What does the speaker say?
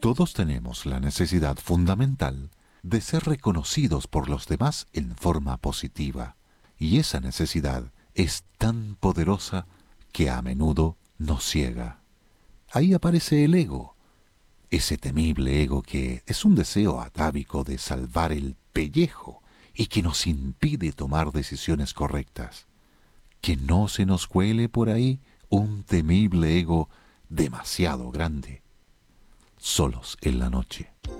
Todos tenemos la necesidad fundamental de ser reconocidos por los demás en forma positiva, y esa necesidad es tan poderosa que a menudo nos ciega. Ahí aparece el ego, ese temible ego que es un deseo atávico de salvar el pellejo y que nos impide tomar decisiones correctas. Que no se nos cuele por ahí un temible ego demasiado grande. Solos en la noche.